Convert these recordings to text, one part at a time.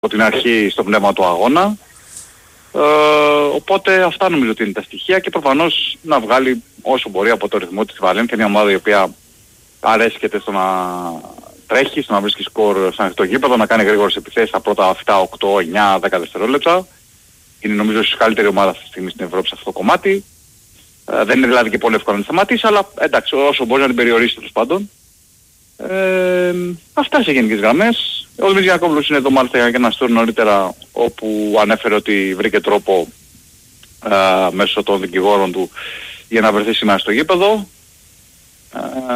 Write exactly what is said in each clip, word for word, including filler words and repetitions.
από την αρχή στο πνεύμα του αγώνα. Ε, οπότε αυτά νομίζω ότι είναι τα στοιχεία και προφανώς να βγάλει όσο μπορεί από το ρυθμό της Βαλένθια, μια ομάδα η οποία αρέσκεται στο να τρέχει, στο να βρίσκει σκορ στο ανοιχτό γήπεδο, να κάνει γρήγορες επιθέσεις στα πρώτα αυτά οκτώ, εννιά, δέκα δευτερόλεπτα. Είναι νομίζω η καλύτερη ομάδα αυτή τη στιγμή στην Ευρώπη σε αυτό το κομμάτι. Ε, δεν είναι δηλαδή και πολύ εύκολο να τη σταματήσει, αλλά εντάξει, όσο μπορεί να την περιορίσει τέλος πάντων. Ε, αυτά σε γενικές γραμμές. Ο Δημήτρης Γιακόπουλος είναι εδώ μάλιστα για ένα story νωρίτερα, όπου ανέφερε ότι βρήκε τρόπο ε, μέσω των δικηγόρων του για να βρεθεί σήμερα στο γήπεδο. Ε,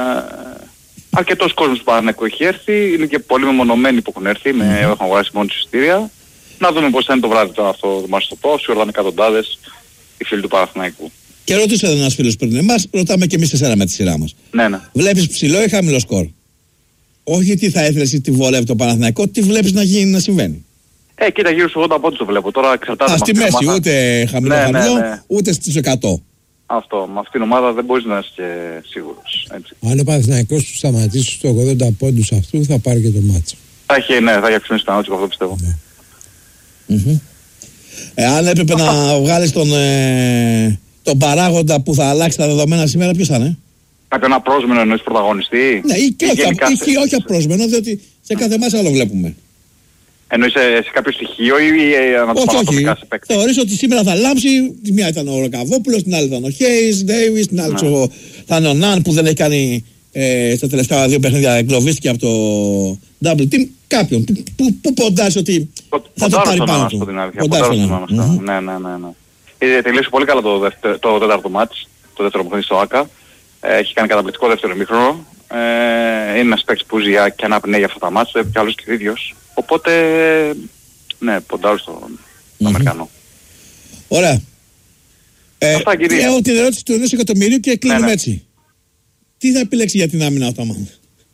αρκετός κόσμος του Παναθηναϊκού έχει έρθει, είναι και πολλοί μεμονωμένοι που έχουν έρθει, με, έχουν αγοράσει μόνοι τους εισιτήρια. Να δούμε πώς θα είναι το βράδυ τώρα αυτό το μας το πω, σίγουρα είναι εκατοντάδες οι φίλοι του Παναθηναϊκού. Και ρωτήσε εδώ ένας φίλος πριν εμάς, ρωτάμε και εμείς εσένα με τη σειρά μας. Ναι, ναι. Βλέπεις ψηλό ή χαμηλό σκορ? Όχι τι θα ήθελες ή τι βολεύει το Παναθηναϊκό, τι βλέπεις να γίνει, να συμβαίνει. Ε, κοίτα, γύρω στους ογδόντα πόντους το βλέπω. Τώρα εξαρτάται. Α, στη μέση, ομάδα. Ούτε χαμηλό, ναι, χαμηλό, ναι, ναι. ούτε στους εκατό. Αυτό, με αυτήν την ομάδα δεν μπορείς να είσαι και σίγουρος. Έτσι. Αν ο Παναθηναϊκός του σταματήσει στους ογδόντα πόντους αυτού, θα πάρει και το μάτσο. Θα έχει, ναι, θα έχει αξιονίσει τον αυτό πιστεύω. Ναι. Mm-hmm. Ε, αν έπρεπε να βγάλεις τον, ε, τον παράγοντα που θα αλλάξει τα δεδομένα σήμερα, ποιος θα είναι? Κάποιον απρόσμενο εννοείς πρωταγωνιστή? Ναι, ή και, ή όχι, σε... ή, όχι απρόσμενο, διότι σε κάθε μάτσα άλλο βλέπουμε. Εννοείς σε, σε κάποιο στοιχείο ή, ή ανατομικά σε παίκτες? Θεωρείς ότι σήμερα θα λάμψει, τη μία ήταν ο Ροκαβόπουλος, την άλλη ήταν ο Χέις, Ντέιβις, την άλλη ναι. ο, θα είναι ο Ναν που δεν έχει κάνει ε, στα τελευταία δύο παιχνίδια, εγκλωβίστηκε από το double team. Κάποιον που, που, που ποντάζει ότι Πο, θα το πάρει πάνω του. Ποντάρω στον Άναστο. Ναι, ναι, ναι. ναι. Ε, τελείωσε πολύ καλά το, δεύτερο, το τέταρτο μάτς, το δεύτερο παιχνίδι στο ΆΚΑ. Ε, έχει κάνει καταπληκτικό δεύτερο ημίχρονο. Ε, είναι ένας παίκτης που ζει και αναπνέει για αυτά τα μάτς, και άλλος και ο ίδιος. Οπότε, ναι, ποντάρω στον mm-hmm. Αμερικανό. Ωραία. Ε, Αυτά, κυρία. Έχω την ερώτηση του ενός εκατομμυρίου και κλείνουμε ναι, ναι. έτσι. Τι θα επιλέξει για την άμυνα ο Ταμάν?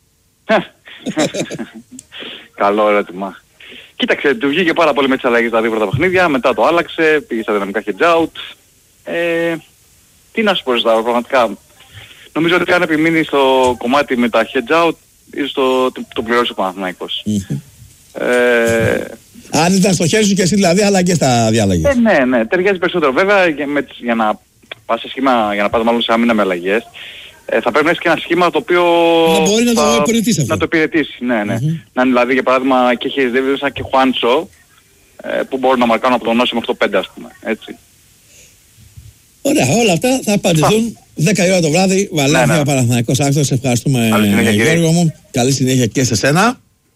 Καλό ερώτημα. Κοίταξε, του βγήκε πάρα πολύ με τις αλλαγές τα δύο πρώτα παιχνίδια, μετά το άλλαξε, πήγε στα δυναμικά hedge out. Ε, τι να σου πω τώρα, πραγματικά. Νομίζω ότι αν επιμείνει στο κομμάτι με τα hedge out, ίσως το, το, το πληρώσει ο Παναθηναϊκός. Mm-hmm. Ε, αν ήταν στο χέρι σου και εσύ δηλαδή, αλλαγές τα διάλεγες. Ε, ναι, ναι, ταιριάζει περισσότερο. Βέβαια, για, με, για να πας σε σχήμα, για να πας μάλλον σε άμυνα με αλλαγές, ε, θα πρέπει να έχει και ένα σχήμα το οποίο να μπορεί να το υπηρετήσει αυτό. Να το υπηρετήσει, ναι, ναι. Mm-hmm. Να είναι δηλαδή για παράδειγμα και έχει Davis σαν και Χουάντσο, ε, που μπορούν να μαρκάνουν από τον Νόση μέχρι το πέντε ας πούμε, έτσι. Ωραία, όλα αυτά θα απαντηθούν δέκα η ώρα το βράδυ. Βαλένθια, ναι, ναι. Παναθηναϊκός Άκτορας. Σε ευχαριστούμε Γιώργο μου. Καλή συνέχεια και σε σένα.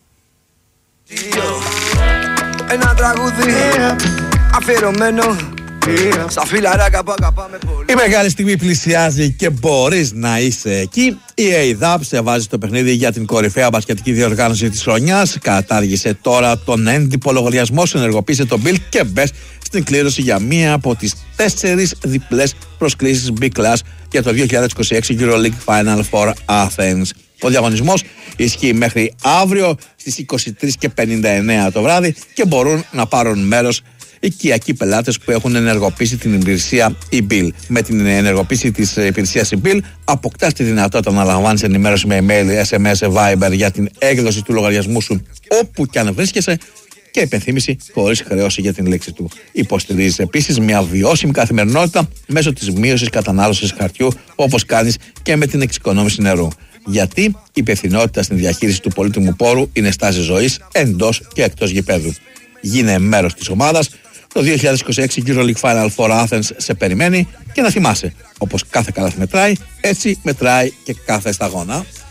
Ένα τραγούδι αφιερωμένο στα φιλαράκια που αγαπάμε πολύ. Η μεγάλη στιγμή πλησιάζει και μπορείς να είσαι εκεί. Η ΕΙΔΑΠ σε βάζει στο παιχνίδι για την κορυφαία μπασκετική διοργάνωση της χρονιάς. Κατάργησε τώρα τον έντυπο λογαριασμό, συνεργοποίησε τον Bill και μπες στην κλήρωση για μία από τις τέσσερις διπλές προσκλήσεις B-Class για το δύο χιλιάδες είκοσι έξι EuroLeague Final for Athens. Ο διαγωνισμός ισχύει μέχρι αύριο στις είκοσι τρεις και πενήντα εννέα το βράδυ και μπορούν να πάρουν μέρος οικιακοί πελάτες που έχουν ενεργοποιήσει την υπηρεσία e-bill. Με την ενεργοποίηση της υπηρεσίας e-bill αποκτάς τη δυνατότητα να λαμβάνεις ενημέρωση με email, ες εμ ες, Viber για την έκδοση του λογαριασμού σου όπου και αν βρίσκεσαι και υπενθύμηση χωρίς χρέωση για την λήξη του. Υποστηρίζεις επίσης μια βιώσιμη καθημερινότητα μέσω της μείωσης κατανάλωσης χαρτιού, όπως κάνεις και με την εξοικονόμηση νερού. Γιατί η υπευθυνότητα στην διαχείριση του πολύτιμου πόρου είναι στάση ζωής εντός και εκτός γηπέδου. Γίνε μέρος της ομάδας. Το δύο χιλιάδες είκοσι έξι EuroLeague Final for Athens σε περιμένει και να θυμάσαι, όπως κάθε καλάθι μετράει, έτσι μετράει και κάθε σταγόνα.